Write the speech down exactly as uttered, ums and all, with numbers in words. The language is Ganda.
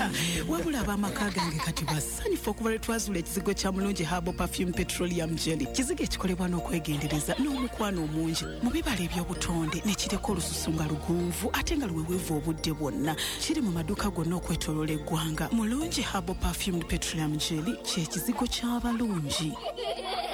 wabula ab'amaka gange kati basanyufu okuva lwe twazula ekizigo kya Mulungi Herbal Perfume Petroleum Jelly. Kizigo ekikolebwa n'okwegendereza n'omukwano omungi mu bibala eby'obutonde ne kireka olususu nga lugunvu ate nga luweweevu obudde bwonna. Kiri mu maduuka gonna okwetooloola eggwanga. Mulungi Herbal Perfume Petroleum Jelly kye kizigo ky'abalungi.